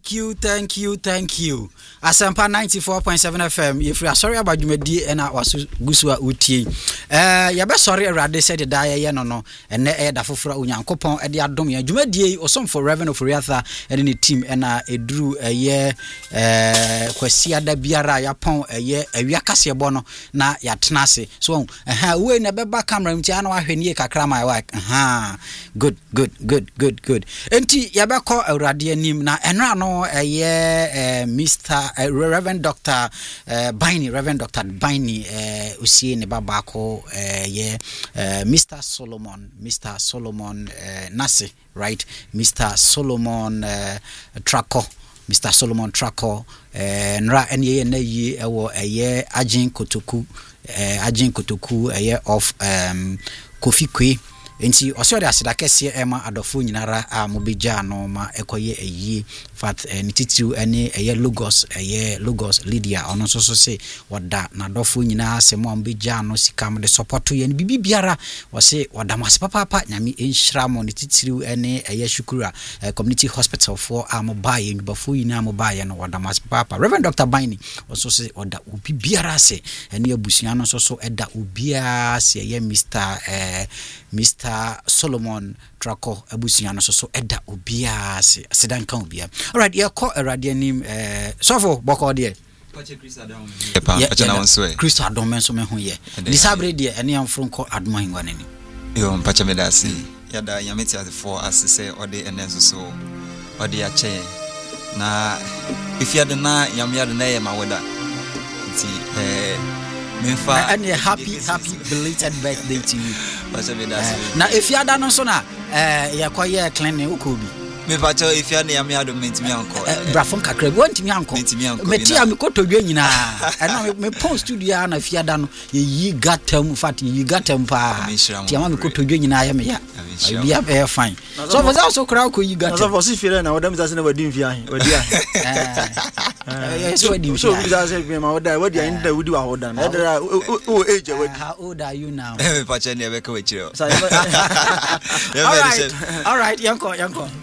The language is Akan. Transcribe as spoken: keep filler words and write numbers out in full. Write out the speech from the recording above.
Thank you, thank you, thank you. Asampa ninety-four point seven F M. If you are sorry about Jumedi and I was Gusua Uti. Uh, ya be sorry, Rade said the die, no, no, and ne da fufra unyankopon, and the adomia. Jumedi or some for revenue for Yatha and in the team, and I drew a year, uh, Quesia da Biara, Yapon, a year, a Yakasia Bono, na Yatnasi. So, uh, we never back camera, Mtiano, when ye kakra my wife. Aha, good, good, good, good, good. Enti Yabako, a Radianim, na, and no. A year, Mister Uh, Reverend Doctor uh, Baini, Reverend Doctor Baini, uh, Usie Nebabako, uh, yeah, uh, Mister Solomon, Mister Solomon uh, Nasi, right? Mister Solomon uh, Trako, Mister Solomon Trako, Nra Enye Neye, a year Ajin Kotoku, Ajin Kotoku, a year of um, Kofi Kwe. Nti oso de asida kese ema adofo nyinara a mobegya no ma ekoye eyi fat nititiru ene eye Lagos eye Lagos Lydia ono so so se wada na adofo nyina se mo mobegya no sikam de support ye ni bibi biara wose wada mas papa papa nyame enhira mo nititiru ene eye Shukura community hospital for amobaye nyubafo nyina amobaye no wada mas papa Reverend Doctor Baini oso se wada obi biara se ene abusua no so so eda obia se eye Mister eh Mister Solomon Trako abusia no so so eda obia se sedan kan obia. All right, you call a radianim eh sofo boko de Pache Chris Adam ye pa pache na wonso e Chris Adam menso me ho ye disabre de ene amfro nko admo hinwa nani yo pache me da si ya da yameti as for asese ode ene so so ode ya che na if ya de na yam ya de na ye ma woda nti eh Mefa and a happy happy belated birthday to you. Uh, now if you are done so now eh ya kwa ye cleaning ukubi me pacho if you are na me ado mentimi anko brafon kakra bi wantimi anko meti am ko to dwa nyina and me pon studio na if you are done ye yi gatam fat yi gatam pa ti am ko to dwa nyina ya me ya bi ya fine so for that so kra ko yi gatam so for si fire na wadam zase na wadi mfia wadi eh so wadi so bi zase bi ma wadi wadi inda wudi wa hodan na o age wadi how old are you now me pacho ne be ka we chiro all right all right yanko yanko